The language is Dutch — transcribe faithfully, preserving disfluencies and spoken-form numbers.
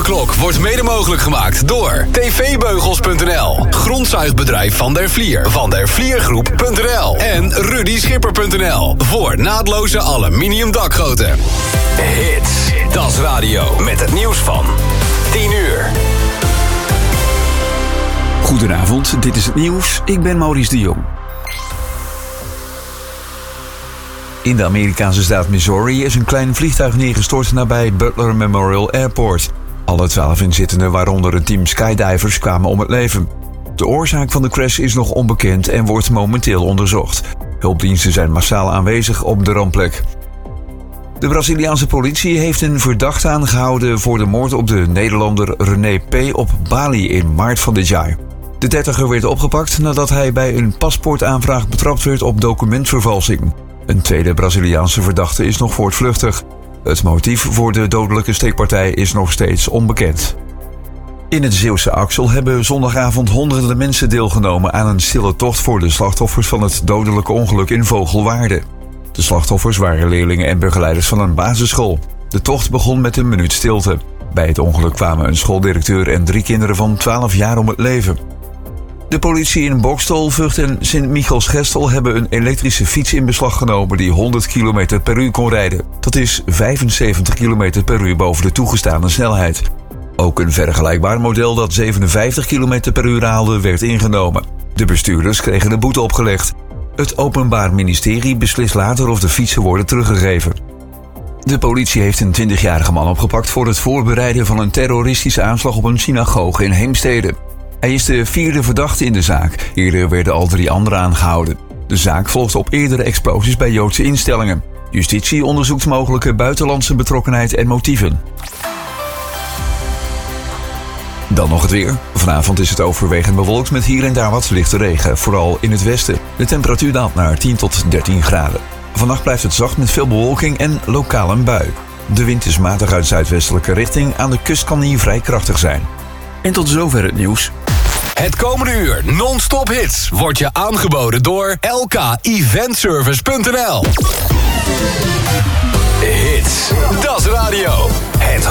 Alarmklok wordt mede mogelijk gemaakt door t v beugels punt n l, grondzuigbedrijf Van der Vlier, van der vliergroep punt n l en rudy schipper punt n l voor naadloze aluminium dakgoten. Hits, Das Radio met het nieuws van tien uur. Goedenavond, dit is het nieuws. Ik ben Maurice de Jong. In de Amerikaanse staat Missouri is een klein vliegtuig neergestort nabij Butler Memorial Airport. Alle twaalf inzittenden, waaronder een team skydivers, kwamen om het leven. De oorzaak van de crash is nog onbekend en wordt momenteel onderzocht. Hulpdiensten zijn massaal aanwezig op de rampplek. De Braziliaanse politie heeft een verdachte aangehouden voor de moord op de Nederlander René P. op Bali in maart van dit jaar. De dertiger werd opgepakt nadat hij bij een paspoortaanvraag betrapt werd op documentvervalsing. Een tweede Braziliaanse verdachte is nog voortvluchtig. Het motief voor de dodelijke steekpartij is nog steeds onbekend. In het Zeeuwse Axel hebben zondagavond honderden mensen deelgenomen aan een stille tocht voor de slachtoffers van het dodelijke ongeluk in Vogelwaarde. De slachtoffers waren leerlingen en begeleiders van een basisschool. De tocht begon met een minuut stilte. Bij het ongeluk kwamen een schooldirecteur en drie kinderen van twaalf jaar om het leven. De politie in Boxtel, Vught en Sint-Michiels-Gestel hebben een elektrische fiets in beslag genomen die honderd kilometer per uur kon rijden. Dat is vijfenzeventig kilometer per uur boven de toegestane snelheid. Ook een vergelijkbaar model dat zevenenvijftig kilometer per uur haalde werd ingenomen. De bestuurders kregen de boete opgelegd. Het Openbaar Ministerie beslist later of de fietsen worden teruggegeven. De politie heeft een twintigjarige man opgepakt voor het voorbereiden van een terroristische aanslag op een synagoge in Heemstede. Hij is de vierde verdachte in de zaak. Eerder werden al drie anderen aangehouden. De zaak volgt op eerdere explosies bij Joodse instellingen. Justitie onderzoekt mogelijke buitenlandse betrokkenheid en motieven. Dan nog het weer. Vanavond is het overwegend bewolkt met hier en daar wat lichte regen, vooral in het westen. De temperatuur daalt naar tien tot dertien graden. Vannacht blijft het zacht met veel bewolking en lokaal een bui. De wind is matig uit zuidwestelijke richting. Aan de kust kan die vrij krachtig zijn. En tot zover het nieuws. Het komende uur non-stop hits wordt je aangeboden door l k event service punt n l. Hits, Das Radio. Het